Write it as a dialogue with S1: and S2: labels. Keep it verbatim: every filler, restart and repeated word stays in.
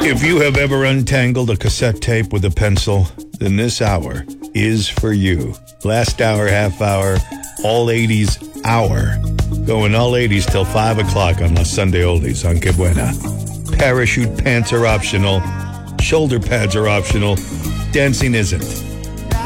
S1: If you have ever untangled a cassette tape with a pencil, then this hour is for you. Last hour, half hour, all eighties hour. Going all eighties till five o'clock on La Sunday Oldies on Que Buena. Parachute pants are optional. Shoulder pads are optional. Dancing isn't.